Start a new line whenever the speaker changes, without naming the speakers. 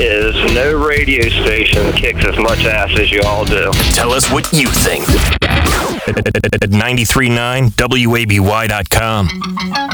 is no radio station kicks as much ass as you all do.
Tell us what you think at 93.9WABY.com.